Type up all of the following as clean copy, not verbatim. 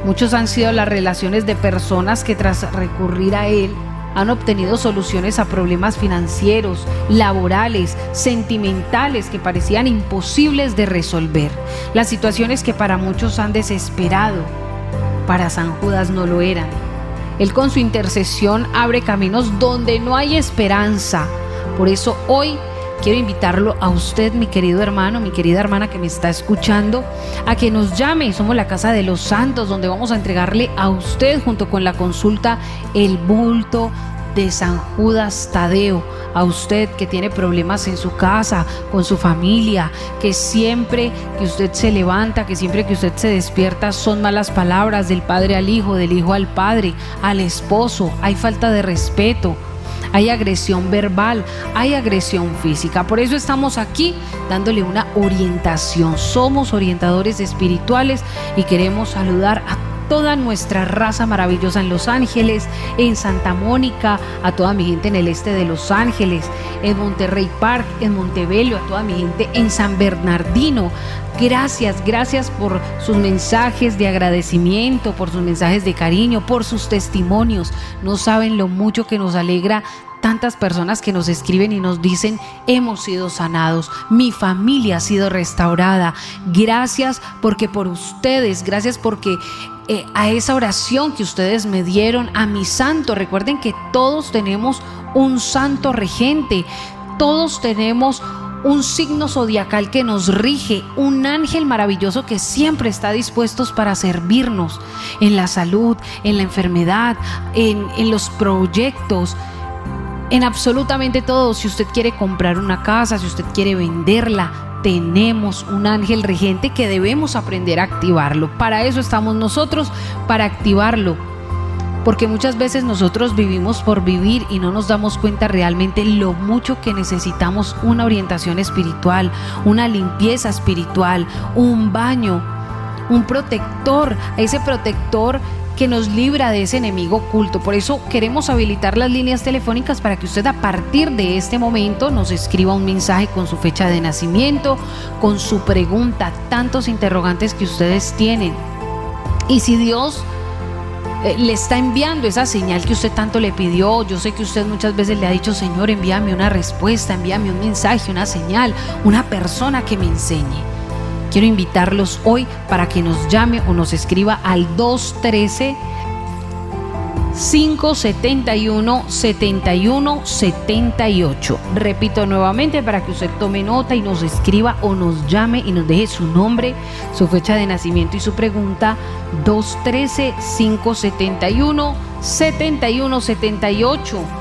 Muchos han sido las relaciones de personas que tras recurrir a él han obtenido soluciones a problemas financieros, laborales, sentimentales que parecían imposibles de resolver. Las situaciones que para muchos han desesperado, para San Judas no lo eran. Él con su intercesión abre caminos donde no hay esperanza. Por eso hoy quiero invitarlo a usted, mi querido hermano, mi querida hermana que me está escuchando, a que nos llame. Somos la Casa de los Santos, donde vamos a entregarle a usted, junto con la consulta, el bulto de San Judas Tadeo. A usted que tiene problemas en su casa, con su familia, que siempre que usted se levanta, que siempre que usted se despierta son malas palabras del padre al hijo, del hijo al padre, al esposo, hay falta de respeto, hay agresión verbal, hay agresión física. Por eso estamos aquí dándole una orientación. Somos orientadores espirituales y queremos saludar a toda nuestra raza maravillosa en Los Ángeles, en Santa Mónica, a toda mi gente en el este de Los Ángeles, en Monterrey Park, en Montebello, a toda mi gente en San Bernardino. Gracias por sus mensajes de agradecimiento, por sus mensajes de cariño, por sus testimonios. No saben lo mucho que nos alegra tantas personas que nos escriben y nos dicen: hemos sido sanados, mi familia ha sido restaurada. Gracias porque por ustedes, gracias porque a esa oración que ustedes me dieron, a mi santo. Recuerden que todos tenemos un santo regente, todos tenemos un signo zodiacal que nos rige, un ángel maravilloso que siempre está dispuesto para servirnos en la salud, en la enfermedad, en los proyectos, en absolutamente todo. Si usted quiere comprar una casa, si usted quiere venderla, tenemos un ángel regente que debemos aprender a activarlo. Para eso estamos nosotros, para activarlo. Porque muchas veces nosotros vivimos por vivir y no nos damos cuenta realmente lo mucho que necesitamos una orientación espiritual, una limpieza espiritual, un baño, un protector, ese protector que nos libra de ese enemigo oculto. Por eso queremos habilitar las líneas telefónicas para que usted a partir de este momento nos escriba un mensaje con su fecha de nacimiento, con su pregunta, tantos interrogantes que ustedes tienen. Y si Dios le está enviando esa señal que usted tanto le pidió, yo sé que usted muchas veces le ha dicho: Señor, envíame una respuesta, envíame un mensaje, una señal, una persona que me enseñe. Quiero invitarlos hoy para que nos llame o nos escriba al 213-571-7178. Repito nuevamente para que usted tome nota y nos escriba o nos llame y nos deje su nombre, su fecha de nacimiento y su pregunta. 213-571-7178.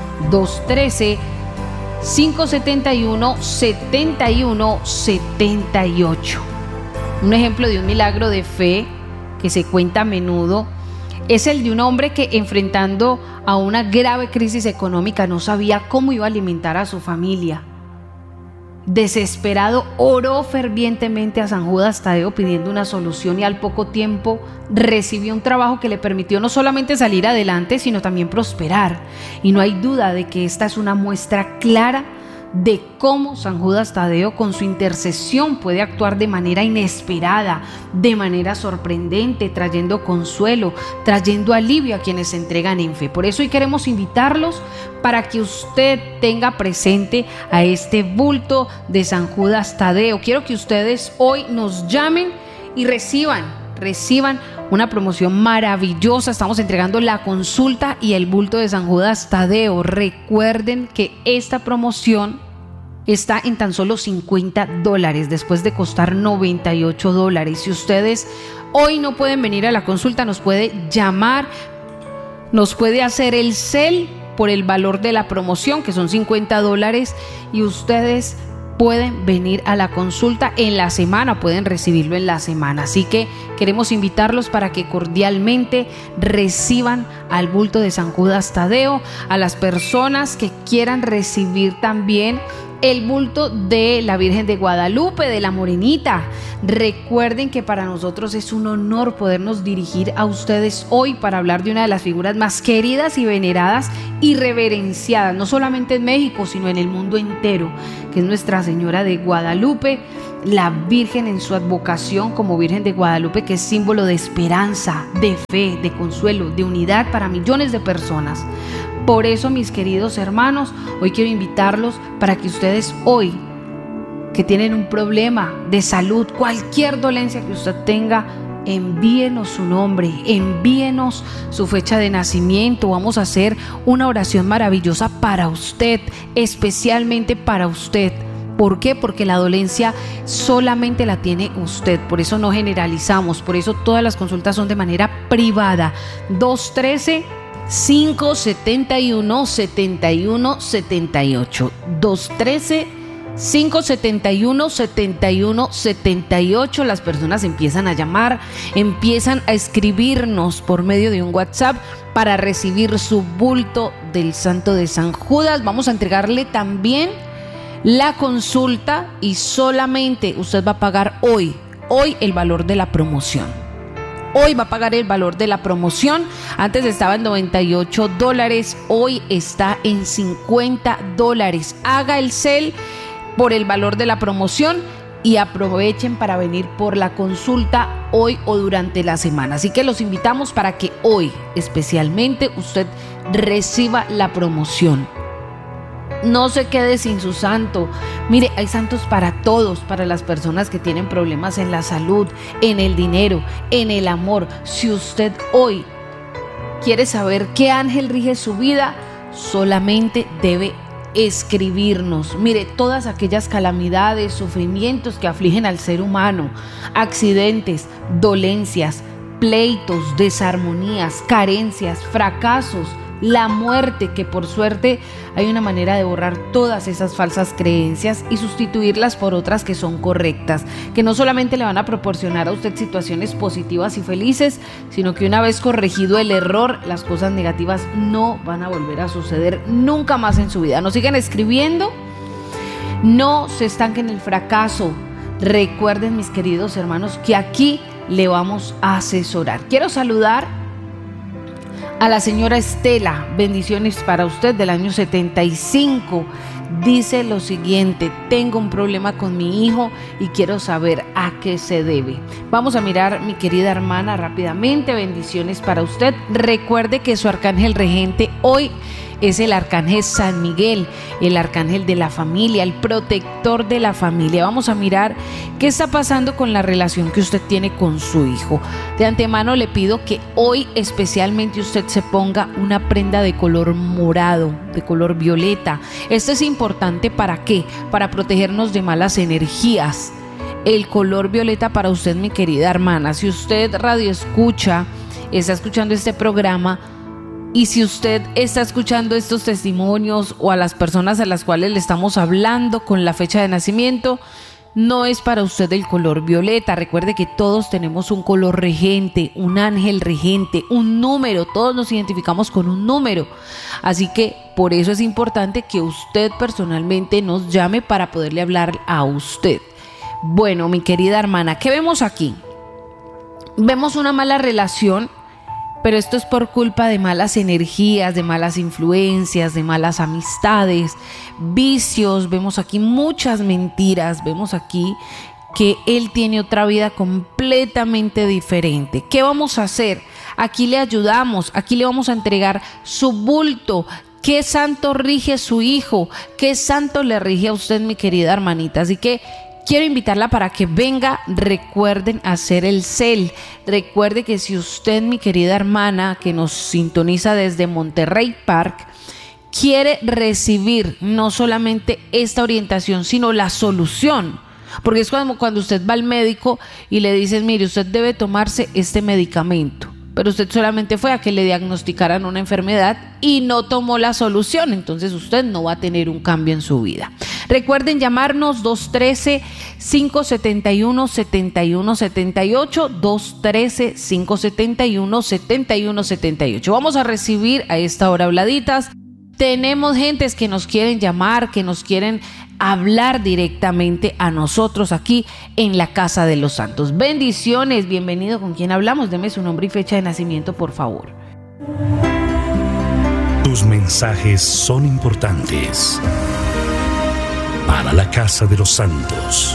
213-571-7178. Un ejemplo de un milagro de fe que se cuenta a menudo es el de un hombre que, enfrentando a una grave crisis económica, no sabía cómo iba a alimentar a su familia. Desesperado, oró fervientemente a San Judas Tadeo pidiendo una solución y al poco tiempo recibió un trabajo que le permitió no solamente salir adelante, sino también prosperar. Y no hay duda de que esta es una muestra clara de cómo San Judas Tadeo con su intercesión puede actuar de manera inesperada, de manera sorprendente, trayendo consuelo, trayendo alivio a quienes se entregan en fe. Por eso hoy queremos invitarlos para que usted tenga presente a este bulto de San Judas Tadeo. Quiero que ustedes hoy nos llamen y reciban una promoción maravillosa. Estamos entregando la consulta y el bulto de San Judas Tadeo. Recuerden que esta promoción está en tan solo $50 después de costar $98. Si ustedes hoy no pueden venir a la consulta, nos puede llamar, nos puede hacer el cel por el valor de la promoción, que son $50, y ustedes pueden venir a la consulta en la semana, pueden recibirlo en la semana. Así que queremos invitarlos para que cordialmente reciban al bulto de San Judas Tadeo. A las personas que quieran recibir también el bulto de la Virgen de Guadalupe, de la Morenita. Recuerden que para nosotros es un honor podernos dirigir a ustedes hoy para hablar de una de las figuras más queridas y veneradas y reverenciadas, no solamente en México, sino en el mundo entero, que es Nuestra Señora de Guadalupe, la Virgen en su advocación como Virgen de Guadalupe, que es símbolo de esperanza, de fe, de consuelo, de unidad para millones de personas. Por eso, mis queridos hermanos, hoy quiero invitarlos para que ustedes hoy, que tienen un problema de salud, cualquier dolencia que usted tenga, envíenos su nombre, envíenos su fecha de nacimiento. Vamos a hacer una oración maravillosa para usted, especialmente para usted. ¿Por qué? Porque la dolencia solamente la tiene usted, por eso no generalizamos, por eso todas las consultas son de manera privada. 213-571-7178, 213-571-7178. Las personas empiezan a llamar, empiezan a escribirnos por medio de un WhatsApp para recibir su bulto del Santo de San Judas. Vamos a entregarle también la consulta y solamente usted va a pagar hoy el valor de la promoción. Hoy va a pagar el valor de la promoción. Antes estaba en $98, hoy está en $50. Haga el CEL por el valor de la promoción y aprovechen para venir por la consulta hoy o durante la semana. Así que los invitamos para que hoy especialmente usted reciba la promoción. No se quede sin su santo. Mire, hay santos para todos, para las personas que tienen problemas en la salud, en el dinero, en el amor. Si usted hoy quiere saber qué ángel rige su vida, solamente debe escribirnos. Mire, todas aquellas calamidades, sufrimientos que afligen al ser humano, accidentes, dolencias, pleitos, desarmonías, carencias, fracasos, la muerte, que por suerte hay una manera de borrar todas esas falsas creencias y sustituirlas por otras que son correctas, que no solamente le van a proporcionar a usted situaciones positivas y felices, sino que una vez corregido el error, las cosas negativas no van a volver a suceder nunca más en su vida. Nos sigan escribiendo, no se estanquen en el fracaso. Recuerden, mis queridos hermanos, que aquí le vamos a asesorar. Quiero saludar a la señora Estela, bendiciones para usted, del año 75. Dice lo siguiente: tengo un problema con mi hijo y quiero saber a qué se debe. Vamos a mirar, mi querida hermana, rápidamente. Bendiciones para usted. Recuerde que su arcángel regente hoy es el arcángel San Miguel, el arcángel de la familia, el protector de la familia. Vamos a mirar qué está pasando con la relación que usted tiene con su hijo. De antemano le pido que hoy especialmente usted se ponga una prenda de color morado, de color violeta. Esto es importante, ¿para qué? Para protegernos de malas energías. El color violeta para usted, mi querida hermana. Si usted radio escucha, está escuchando este programa, y si usted está escuchando estos testimonios o a las personas a las cuales le estamos hablando con la fecha de nacimiento, no es para usted el color violeta. Recuerde que todos tenemos un color regente, un ángel regente, un número. Todos nos identificamos con un número. Así que por eso es importante que usted personalmente nos llame para poderle hablar a usted. Bueno, mi querida hermana, ¿qué vemos aquí? Vemos una mala relación, pero esto es por culpa de malas energías, de malas influencias, de malas amistades, vicios. Vemos aquí muchas mentiras. Vemos aquí que él tiene otra vida completamente diferente. ¿Qué vamos a hacer? Aquí le ayudamos, aquí le vamos a entregar su bulto. ¿Qué santo rige su hijo? ¿Qué santo le rige a usted, mi querida hermanita? Así que quiero invitarla para que venga. Recuerden hacer el CEL. Recuerde que si usted, mi querida hermana, que nos sintoniza desde Monterrey Park, quiere recibir no solamente esta orientación, sino la solución. Porque es cuando usted va al médico y le dicen, mire, usted debe tomarse este medicamento, pero usted solamente fue a que le diagnosticaran una enfermedad y no tomó la solución. Entonces usted no va a tener un cambio en su vida. Recuerden llamarnos 213-571-7178, 213-571-7178. Vamos a recibir a esta hora habladitas Tenemos gentes que nos quieren llamar, que nos quieren hablar directamente a nosotros aquí en la Casa de los Santos. Bendiciones, bienvenido. ¿Con quién hablamos? Deme su nombre y fecha de nacimiento, por favor. Tus mensajes son importantes para la Casa de los Santos.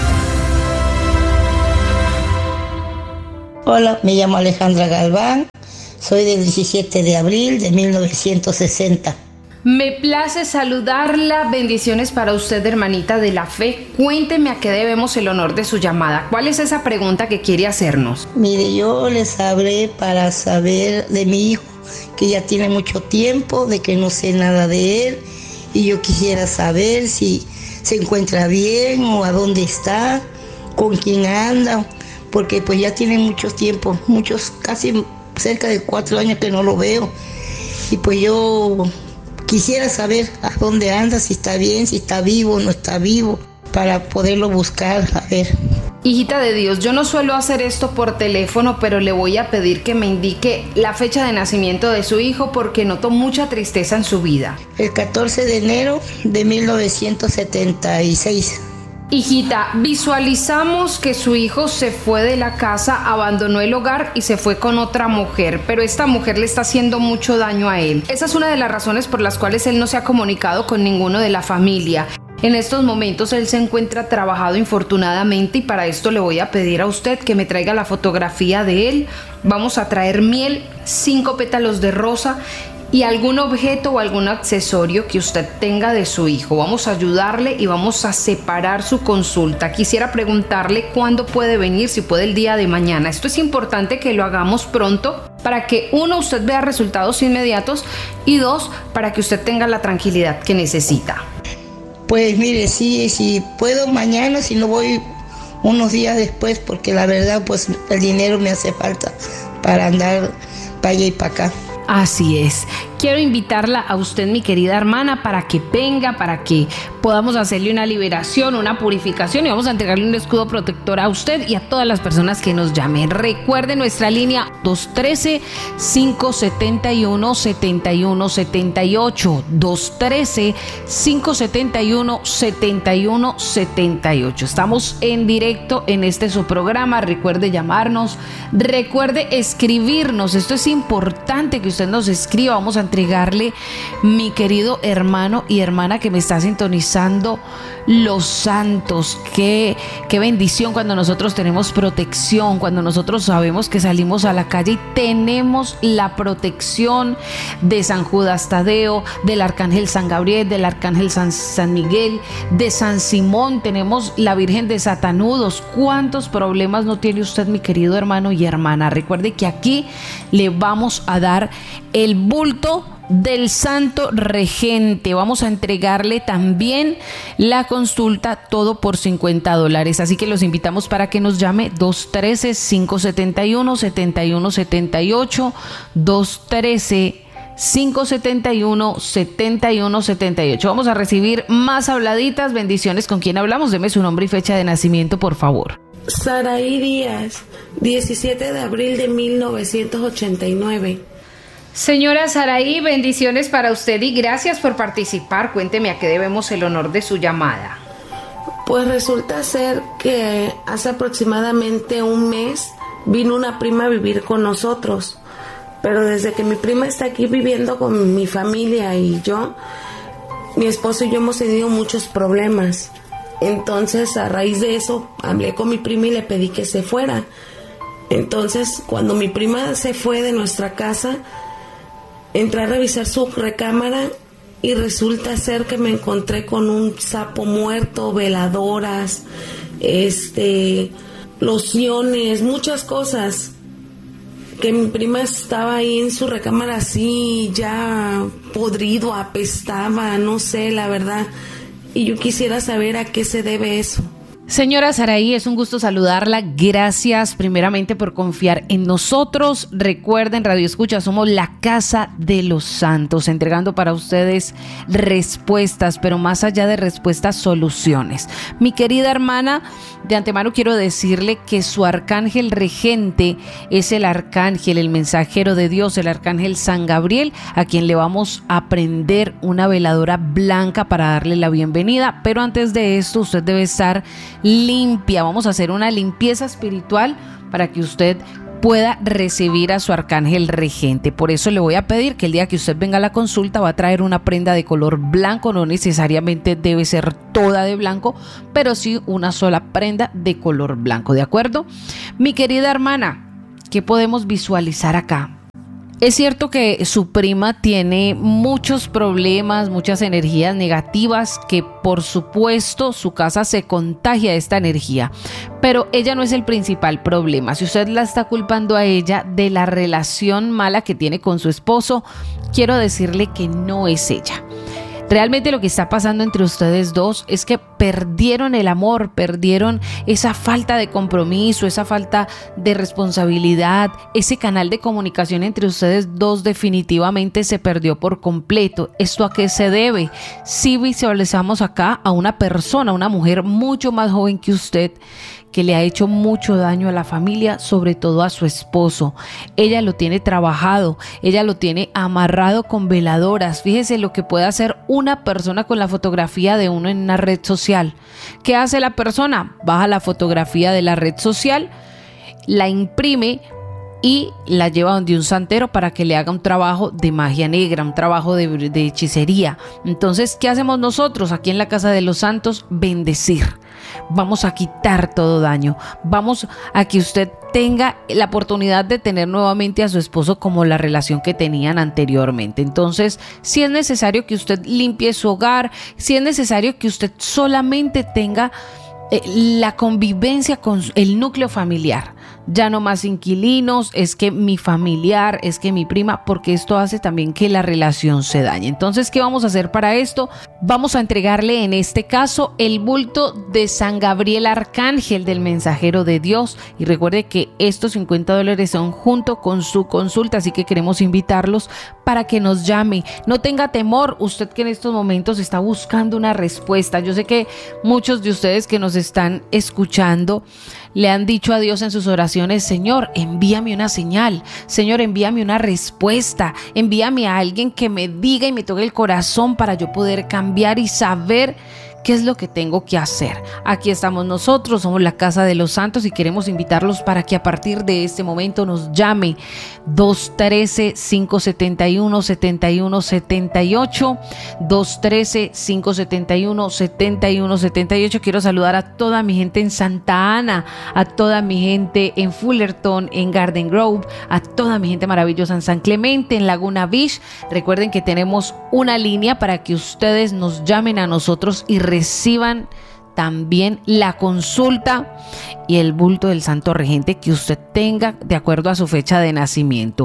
Hola, me llamo Alejandra Galván, soy del 17 de abril de 1960. Me place saludarla. Bendiciones para usted, hermanita de la fe. Cuénteme a qué debemos el honor de su llamada. ¿Cuál es esa pregunta que quiere hacernos? Mire, yo les hablé para saber de mi hijo, que ya tiene mucho tiempo, de que no sé nada de él, y yo quisiera saber si se encuentra bien o a dónde está, con quién anda, porque pues ya tiene mucho tiempo, casi cerca de 4 años que no lo veo, y pues yo quisiera saber a dónde anda, si está bien, si está vivo o no está vivo, para poderlo buscar, a ver. Hijita de Dios, yo no suelo hacer esto por teléfono, pero le voy a pedir que me indique la fecha de nacimiento de su hijo porque noto mucha tristeza en su vida. El 14 de enero de 1976. Hijita, visualizamos que su hijo se fue de la casa, abandonó el hogar y se fue con otra mujer, pero esta mujer le está haciendo mucho daño a él. Esa es una de las razones por las cuales él no se ha comunicado con ninguno de la familia. En estos momentos él se encuentra trabajado infortunadamente y para esto le voy a pedir a usted que me traiga la fotografía de él. Vamos a traer miel, 5 pétalos de rosa y algún objeto o algún accesorio que usted tenga de su hijo. Vamos a ayudarle y vamos a separar su consulta. Quisiera preguntarle cuándo puede venir, si puede el día de mañana. Esto es importante que lo hagamos pronto para que 1, usted vea resultados inmediatos y 2, para que usted tenga la tranquilidad que necesita. Pues mire, sí, si puedo mañana, si no voy unos días después, porque la verdad pues el dinero me hace falta para andar para allá y para acá. Así es. Quiero invitarla a usted, mi querida hermana, para que venga, para que podamos hacerle una liberación, una purificación y vamos a entregarle un escudo protector a usted y a todas las personas que nos llamen. Recuerde nuestra línea 213-571-7178, 213-571-7178. Estamos en directo en su programa. Recuerde llamarnos, recuerde escribirnos. Esto es importante que usted nos escriba. Vamos a entregarle, mi querido hermano y hermana que me está sintonizando, los santos. Qué bendición cuando nosotros tenemos protección, cuando nosotros sabemos que salimos a la calle y tenemos la protección de San Judas Tadeo, del Arcángel San Gabriel, del Arcángel San Miguel, de San Simón. Tenemos la Virgen de Satanudos. ¿Cuántos problemas no tiene usted, mi querido hermano y hermana? Recuerde que aquí le vamos a dar el bulto del santo regente. Vamos a entregarle también la consulta, todo por $50. Así que los invitamos para que nos llame 213-571-7178, 213-571-7178. Vamos a recibir más habladitas. Bendiciones. ¿Con quién hablamos? Deme su nombre y fecha de nacimiento, por favor. Saraí Díaz, 17 de abril de 1989. Señora Saraí, bendiciones para usted y gracias por participar. Cuénteme a qué debemos el honor de su llamada. Pues resulta ser que hace aproximadamente un mes vino una prima a vivir con nosotros, pero desde que mi prima está aquí viviendo con mi familia y yo, mi esposo y yo hemos tenido muchos problemas. Entonces, a raíz de eso, hablé con mi prima y le pedí que se fuera. Entonces, cuando mi prima se fue de nuestra casa, entré a revisar su recámara y resulta ser que me encontré con un sapo muerto, veladoras, lociones, muchas cosas. Que mi prima estaba ahí en su recámara así, ya podrido, apestaba, no sé, la verdad. Y yo quisiera saber a qué se debe eso. Señora Saraí, es un gusto saludarla. Gracias primeramente por confiar en nosotros. Recuerden, Radio Escucha, somos la Casa de los Santos, entregando para ustedes respuestas, pero más allá de respuestas, soluciones. Mi querida hermana, de antemano quiero decirle que su arcángel regente es el arcángel, el mensajero de Dios, el arcángel San Gabriel, a quien le vamos a prender una veladora blanca para darle la bienvenida. Pero antes de esto, usted debe estar limpia. Vamos a hacer una limpieza espiritual para que usted pueda recibir a su arcángel regente. Por eso le voy a pedir que el día que usted venga a la consulta va a traer una prenda de color blanco. No necesariamente debe ser toda de blanco, pero sí una sola prenda de color blanco, ¿de acuerdo? Mi querida hermana, ¿qué podemos visualizar acá? Es cierto que su prima tiene muchos problemas, muchas energías negativas, que por supuesto su casa se contagia de esta energía, pero ella no es el principal problema. Si usted la está culpando a ella de la relación mala que tiene con su esposo, quiero decirle que no es ella. Realmente lo que está pasando entre ustedes dos es que perdieron el amor, perdieron esa falta de compromiso, esa falta de responsabilidad, ese canal de comunicación entre ustedes dos definitivamente se perdió por completo. ¿Esto a qué se debe? Si visualizamos acá a una persona, una mujer mucho más joven que usted, que le ha hecho mucho daño a la familia, sobre todo a su esposo. Ella lo tiene trabajado, ella lo tiene amarrado con veladoras. Fíjese lo que puede hacer una persona con la fotografía de uno en una red social. ¿Qué hace la persona? Baja la fotografía de la red social, la imprime y la lleva donde un santero para que le haga un trabajo de magia negra, un trabajo de hechicería. Entonces, ¿qué hacemos nosotros aquí en la Casa de los Santos? Bendecir. Vamos a quitar todo daño. Vamos a que usted tenga la oportunidad de tener nuevamente a su esposo como la relación que tenían anteriormente. Entonces, si es necesario que usted limpie su hogar, si es necesario que usted solamente tenga la convivencia con el núcleo familiar. Ya no más inquilinos, es que mi familiar, es que mi prima, porque esto hace también que la relación se dañe. Entonces, ¿qué vamos a hacer para esto? Vamos a entregarle en este caso el bulto de San Gabriel Arcángel, del mensajero de Dios. Y recuerde que estos $50 son junto con su consulta, así que queremos invitarlos para que nos llame. No tenga temor, usted que en estos momentos está buscando una respuesta. Yo sé que muchos de ustedes que nos están escuchando le han dicho a Dios en sus oraciones: Señor, envíame una señal, Señor, envíame una respuesta, envíame a alguien que me diga y me toque el corazón para yo poder cambiar y saber ¿qué es lo que tengo que hacer? Aquí estamos nosotros, somos la Casa de los Santos y queremos invitarlos para que a partir de este momento nos llame 213-571-7178, 213-571-7178. Quiero saludar a toda mi gente en Santa Ana, a toda mi gente en Fullerton, en Garden Grove, a toda mi gente maravillosa en San Clemente, en Laguna Beach. Recuerden que tenemos una línea para que ustedes nos llamen a nosotros y reciban también la consulta y el bulto del santo regente que usted tenga de acuerdo a su fecha de nacimiento.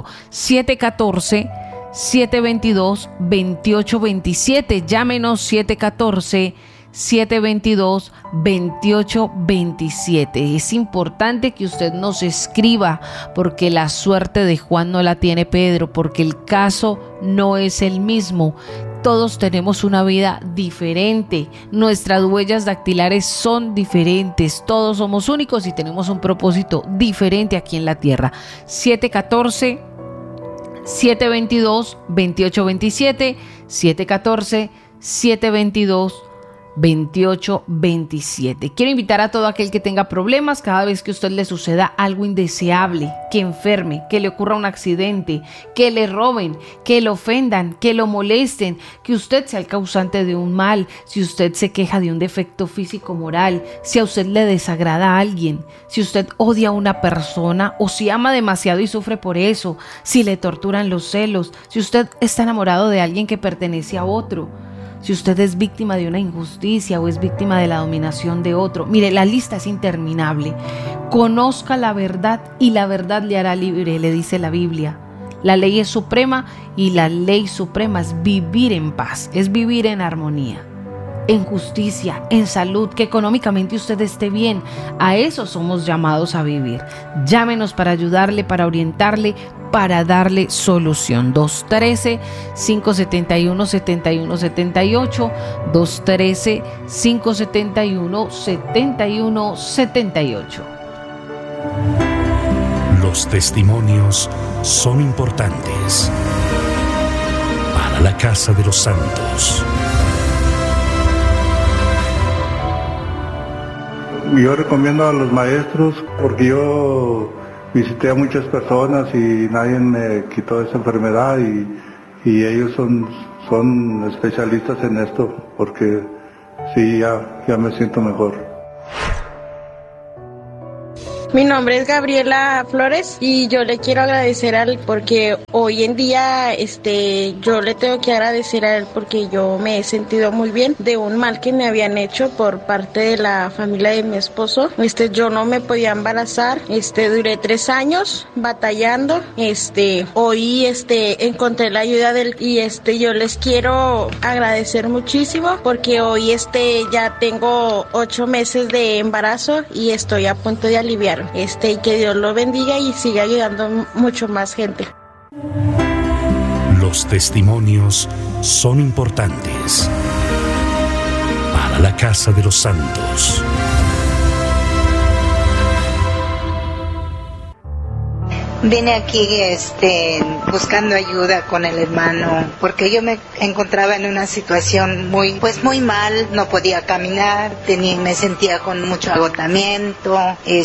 714-722-2827. Llámenos 714-722-2827. Es importante que usted nos escriba, porque la suerte de Juan no la tiene Pedro, porque el caso no es el mismo. Todos tenemos una vida diferente, nuestras huellas dactilares son diferentes, todos somos únicos y tenemos un propósito diferente aquí en la tierra. 714-722-2827, 714-722-2827. 2827. Quiero invitar a todo aquel que tenga problemas, cada vez que a usted le suceda algo indeseable, que enferme, que le ocurra un accidente, que le roben, que le ofendan, que lo molesten, que usted sea el causante de un mal, si usted se queja de un defecto físico moral, si a usted le desagrada a alguien, si usted odia a una persona o si ama demasiado y sufre por eso, si le torturan los celos, si usted está enamorado de alguien que pertenece a otro, si usted es víctima de una injusticia o es víctima de la dominación de otro. Mire, la lista es interminable. Conozca la verdad y la verdad le hará libre, le dice la Biblia. La ley es suprema y la ley suprema es vivir en paz, es vivir en armonía. en justicia, en salud, que económicamente usted esté bien. A eso somos llamados a vivir. Llámenos para ayudarle, para orientarle, para darle solución. 213-571-7178, 213-571-7178. Los testimonios son importantes. Para la Casa de los Santos. Yo recomiendo a los maestros porque yo visité a muchas personas y nadie me quitó esa enfermedad y ellos son especialistas en esto porque sí, ya me siento mejor. Mi nombre es Gabriela Flores y yo le quiero agradecer a él porque hoy en día yo le tengo que agradecer a él porque yo me he sentido muy bien de un mal que me habían hecho por parte de la familia de mi esposo. Yo no me podía embarazar, duré 3 años batallando. Hoy encontré la ayuda de él y yo les quiero agradecer muchísimo porque hoy ya tengo 8 meses de embarazo y estoy a punto de aliviar. Y que Dios lo bendiga y siga ayudando mucho más gente. Los testimonios son importantes. Para la Casa de los Santos. Vine aquí buscando ayuda con el hermano porque yo me encontraba en una situación muy mal, no podía caminar, me sentía con mucho agotamiento,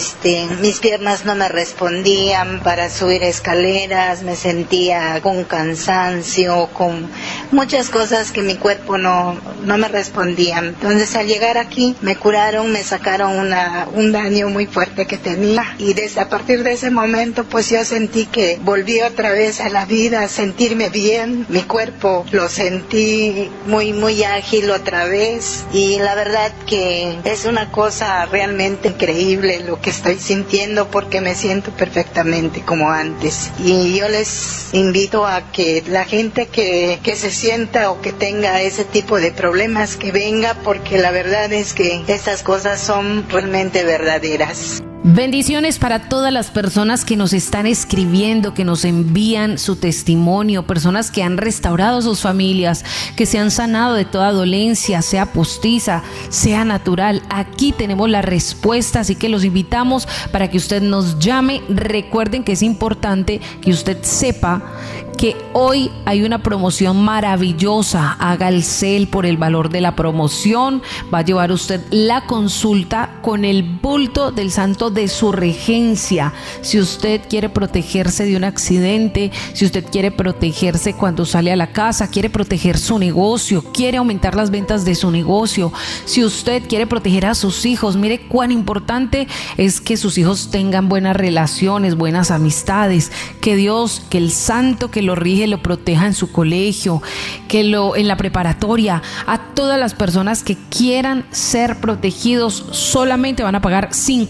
mis piernas no me respondían para subir escaleras, me sentía con cansancio, con muchas cosas que mi cuerpo no me respondían. Entonces al llegar aquí me curaron, me sacaron un daño muy fuerte que tenía y a partir de ese momento pues yo sentí que volví otra vez a la vida, a sentirme bien, mi cuerpo lo sentí muy ágil otra vez y la verdad que es una cosa realmente increíble lo que estoy sintiendo porque me siento perfectamente como antes y yo les invito a que la gente que se sienta o que tenga ese tipo de problemas que venga porque la verdad es que estas cosas son realmente verdaderas. Bendiciones para todas las personas que nos están escribiendo, que nos envían su testimonio, personas que han restaurado sus familias, que se han sanado de toda dolencia, sea postiza, sea natural. Aquí tenemos la respuesta, así que los invitamos para que usted nos llame. Recuerden que es importante que usted sepa que hoy hay una promoción maravillosa. Haga el CEL por el valor de la promoción. Va a llevar usted la consulta con el bulto del santo de su regencia. Si usted quiere protegerse de un accidente, si usted quiere protegerse cuando sale a la casa, quiere proteger su negocio, quiere aumentar las ventas de su negocio, si usted quiere proteger a sus hijos, mire cuán importante es que sus hijos tengan buenas relaciones, buenas amistades, que Dios, que el santo que lo rige lo proteja en su colegio, que en la preparatoria. A todas las personas que quieran ser protegidos solamente van a pagar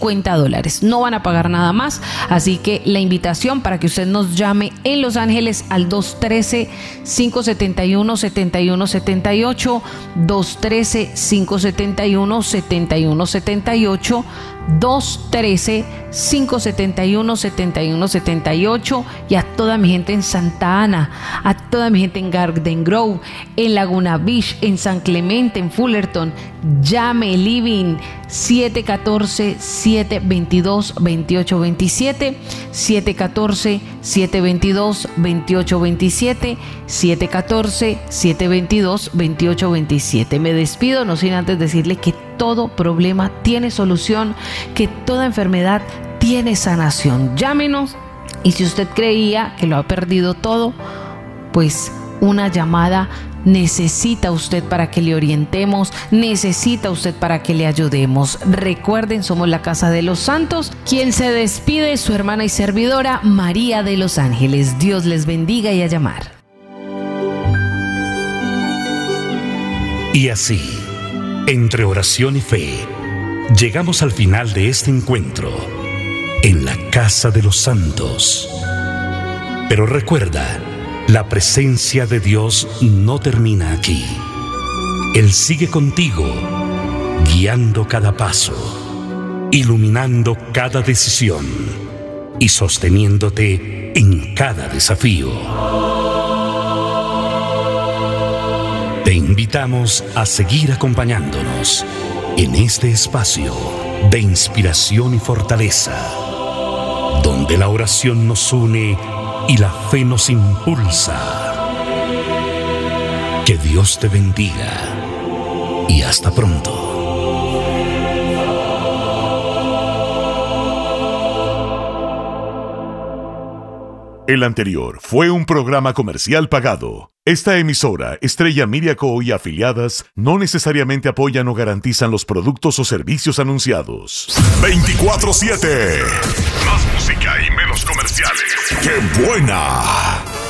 $50, no van a pagar nada más, así que la invitación para que usted nos llame en Los Ángeles al 213-571-7178, 213-571-7178, 213-571-7178 y a toda mi gente en Santa Ana, a toda mi gente en Garden Grove, en Laguna Beach, en San Clemente, en Fullerton, llame Living 714-722-2827, 714-722-2827, 714-722-2827. Me despido, no sin antes decirle que todo problema tiene solución, que toda enfermedad tiene sanación. Llámenos y si usted creía que lo ha perdido todo, pues una llamada necesita usted para que le orientemos, necesita usted para que le ayudemos. Recuerden, somos la Casa de los Santos. Quien se despide es su hermana y servidora María de los Ángeles. Dios les bendiga y a llamar. Y así, entre oración y fe, llegamos al final de este encuentro en la Casa de los Santos. Pero recuerda, la presencia de Dios no termina aquí. Él sigue contigo, guiando cada paso, iluminando cada decisión y sosteniéndote en cada desafío. Te invitamos a seguir acompañándonos en este espacio de inspiración y fortaleza, donde la oración nos une y la fe nos impulsa. Que Dios te bendiga y hasta pronto. El anterior fue un programa comercial pagado. Esta emisora, Estrella Media Co. y afiliadas, no necesariamente apoyan o garantizan los productos o servicios anunciados. 24/7. Más música y menos comerciales. ¡Qué buena!